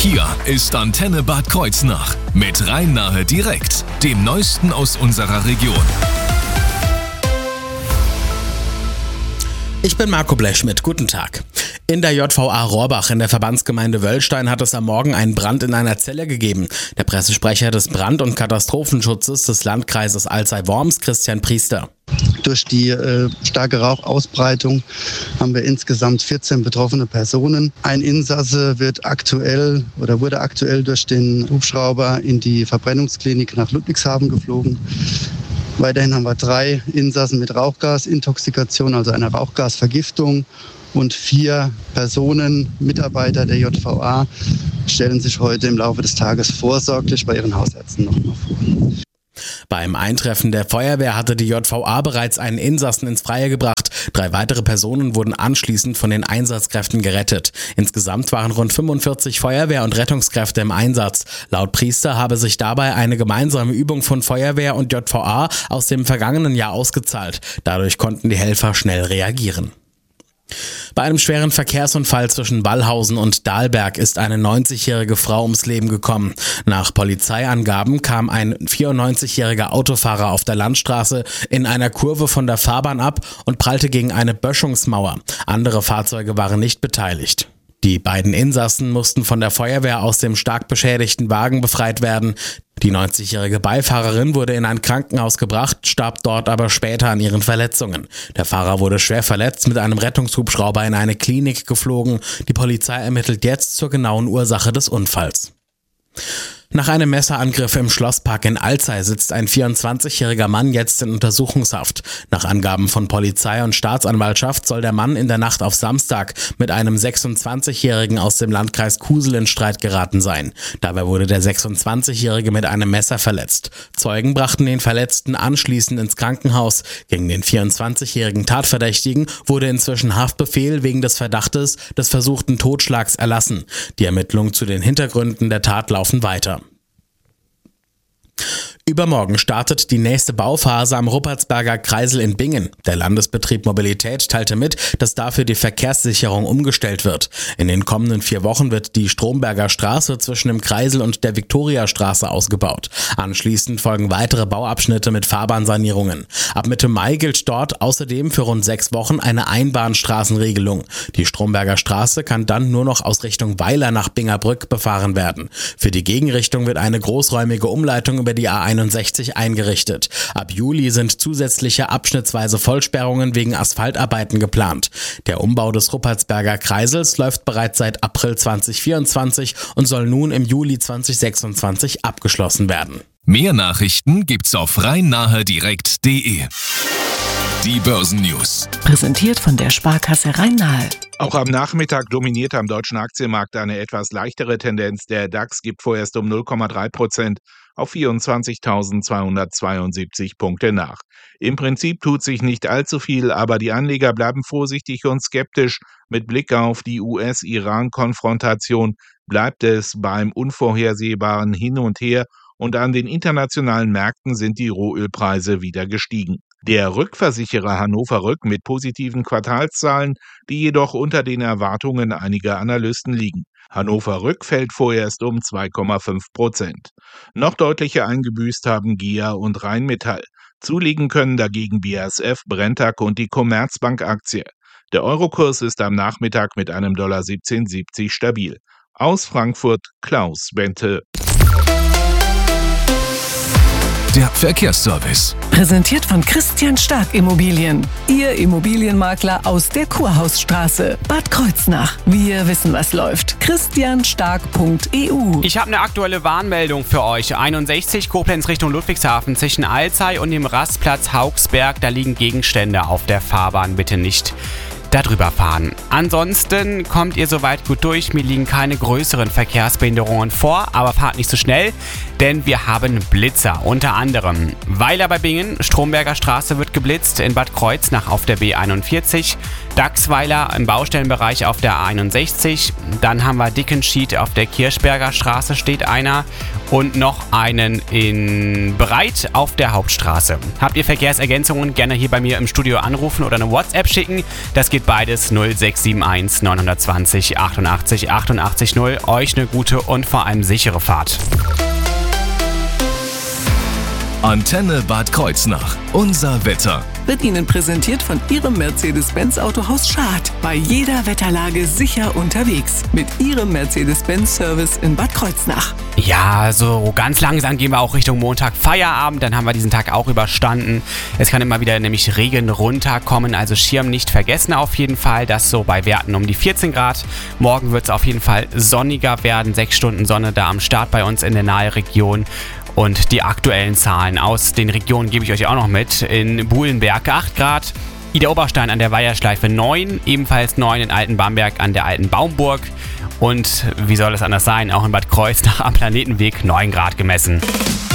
Hier ist Antenne Bad Kreuznach mit Rhein-Nahe direkt, dem Neuesten aus unserer Region. Ich bin Marco Blechschmidt, guten Tag. In der JVA Rohrbach in der Verbandsgemeinde Wöllstein hat es am Morgen einen Brand in einer Zelle gegeben. Der Pressesprecher des Brand- und Katastrophenschutzes des Landkreises Alzey-Worms, Christian Priester. Durch die starke Rauchausbreitung haben wir insgesamt 14 betroffene Personen. Ein Insasse wurde aktuell durch den Hubschrauber in die Verbrennungsklinik nach Ludwigshafen geflogen. Weiterhin haben wir 3 Insassen mit Rauchgasintoxikation, also einer Rauchgasvergiftung. Und 4 Personen, Mitarbeiter der JVA, stellen sich heute im Laufe des Tages vorsorglich bei ihren Hausärzten nochmal vor. Beim Eintreffen der Feuerwehr hatte die JVA bereits einen Insassen ins Freie gebracht. 3 weitere Personen wurden anschließend von den Einsatzkräften gerettet. Insgesamt waren rund 45 Feuerwehr- und Rettungskräfte im Einsatz. Laut Priester habe sich dabei eine gemeinsame Übung von Feuerwehr und JVA aus dem vergangenen Jahr ausgezahlt. Dadurch konnten die Helfer schnell reagieren. Bei einem schweren Verkehrsunfall zwischen Wallhausen und Dahlberg ist eine 90-jährige Frau ums Leben gekommen. Nach Polizeiangaben kam ein 94-jähriger Autofahrer auf der Landstraße in einer Kurve von der Fahrbahn ab und prallte gegen eine Böschungsmauer. Andere Fahrzeuge waren nicht beteiligt. Die beiden Insassen mussten von der Feuerwehr aus dem stark beschädigten Wagen befreit werden. Die 90-jährige Beifahrerin wurde in ein Krankenhaus gebracht, starb dort aber später an ihren Verletzungen. Der Fahrer wurde schwer verletzt mit einem Rettungshubschrauber in eine Klinik geflogen. Die Polizei ermittelt jetzt zur genauen Ursache des Unfalls. Nach einem Messerangriff im Schlosspark in Alzey sitzt ein 24-jähriger Mann jetzt in Untersuchungshaft. Nach Angaben von Polizei und Staatsanwaltschaft soll der Mann in der Nacht auf Samstag mit einem 26-jährigen aus dem Landkreis Kusel in Streit geraten sein. Dabei wurde der 26-jährige mit einem Messer verletzt. Zeugen brachten den Verletzten anschließend ins Krankenhaus. Gegen den 24-jährigen Tatverdächtigen wurde inzwischen Haftbefehl wegen des Verdachtes des versuchten Totschlags erlassen. Die Ermittlungen zu den Hintergründen der Tat laufen weiter. Übermorgen startet die nächste Bauphase am Ruppertsberger Kreisel in Bingen. Der Landesbetrieb Mobilität teilte mit, dass dafür die Verkehrssicherung umgestellt wird. In den kommenden 4 Wochen wird die Stromberger Straße zwischen dem Kreisel und der Viktoriastraße ausgebaut. Anschließend folgen weitere Bauabschnitte mit Fahrbahnsanierungen. Ab Mitte Mai gilt dort außerdem für rund 6 Wochen eine Einbahnstraßenregelung. Die Stromberger Straße kann dann nur noch aus Richtung Weiler nach Bingerbrück befahren werden. Für die Gegenrichtung wird eine großräumige Umleitung über die A61 eingerichtet. Ab Juli sind zusätzliche abschnittsweise Vollsperrungen wegen Asphaltarbeiten geplant. Der Umbau des Ruppertsberger Kreisels läuft bereits seit April 2024 und soll nun im Juli 2026 abgeschlossen werden. Mehr Nachrichten gibt's auf rhein-nahe-direkt.de. Die Börsennews. Präsentiert von der Sparkasse Rhein-Nahe. Auch am Nachmittag dominierte am deutschen Aktienmarkt eine etwas leichtere Tendenz. Der DAX gibt vorerst um 0,3% auf 24.272 Punkte nach. Im Prinzip tut sich nicht allzu viel, aber die Anleger bleiben vorsichtig und skeptisch. Mit Blick auf die US-Iran-Konfrontation bleibt es beim unvorhersehbaren Hin und Her und an den internationalen Märkten sind die Rohölpreise wieder gestiegen. Der Rückversicherer Hannover Rück mit positiven Quartalszahlen, die jedoch unter den Erwartungen einiger Analysten liegen. Hannover Rück fällt vorerst um 2,5%. Noch deutlicher eingebüßt haben GEA und Rheinmetall. Zulegen können dagegen BASF, Brenntag und die Commerzbank-Aktie. Der Eurokurs ist am Nachmittag mit einem $17,70 stabil. Aus Frankfurt Klaus Bente. Der Verkehrsservice. Präsentiert von Christian Stark Immobilien. Ihr Immobilienmakler aus der Kurhausstraße. Bad Kreuznach. Wir wissen, was läuft. christianstark.eu. Ich habe eine aktuelle Warnmeldung für euch. 61 Koblenz Richtung Ludwigshafen zwischen Alzey und dem Rastplatz Haugsberg. Da liegen Gegenstände auf der Fahrbahn. Bitte nicht darüber fahren. Ansonsten kommt ihr soweit gut durch. Mir liegen keine größeren Verkehrsbehinderungen vor, aber fahrt nicht so schnell, denn wir haben Blitzer. Unter anderem Weiler bei Bingen, Stromberger Straße wird geblitzt, in Bad Kreuznach auf der B41, Dachsweiler im Baustellenbereich auf der A61. Dann haben wir Dickenschied auf der Kirchberger Straße steht einer und noch einen in Breit auf der Hauptstraße. Habt ihr Verkehrsergänzungen, gerne hier bei mir im Studio anrufen oder eine WhatsApp schicken. Das geht beides 0671 920 88 88 0. Euch eine gute und vor allem sichere Fahrt. Antenne Bad Kreuznach. Unser Wetter. Wird Ihnen präsentiert von Ihrem Mercedes-Benz Autohaus Schad. Bei jeder Wetterlage sicher unterwegs. Mit Ihrem Mercedes-Benz-Service in Bad Kreuznach. Ja, so ganz langsam gehen wir auch Richtung Montag Feierabend. Dann haben wir diesen Tag auch überstanden. Es kann immer wieder nämlich Regen runterkommen. Also Schirm nicht vergessen auf jeden Fall. Das so bei Werten um die 14 Grad. Morgen wird es auf jeden Fall sonniger werden. 6 Stunden Sonne da am Start bei uns in der Nahregion. Und die aktuellen Zahlen aus den Regionen gebe ich euch auch noch mit. In Buhlenberg 8 Grad, Ida-Oberstein an der Weiherschleife 9, ebenfalls 9 in Altenbamberg an der Alten Baumburg. Und wie soll es anders sein, auch in Bad Kreuznach am Planetenweg 9 Grad gemessen.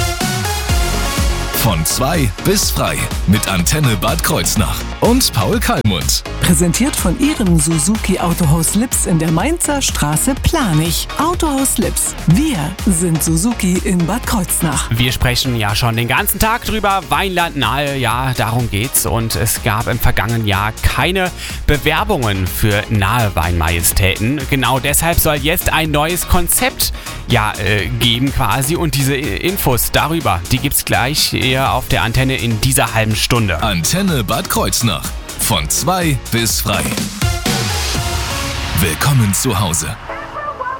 Von 2 bis frei mit Antenne Bad Kreuznach und Paul Kallmund. Präsentiert von Ihrem Suzuki Autohaus Lips in der Mainzer Straße Planich. Autohaus Lips. Wir sind Suzuki in Bad Kreuznach. Wir sprechen ja schon den ganzen Tag drüber. Weinland nahe, ja, darum geht's. Und es gab im vergangenen Jahr keine Bewerbungen für nahe Weinmajestäten. Genau deshalb soll jetzt ein neues Konzept geben quasi. Und diese Infos darüber, die gibt's gleich eher auf der Antenne in dieser halben Stunde. Antenne Bad Kreuznach. Von 2 bis frei. Willkommen zu Hause.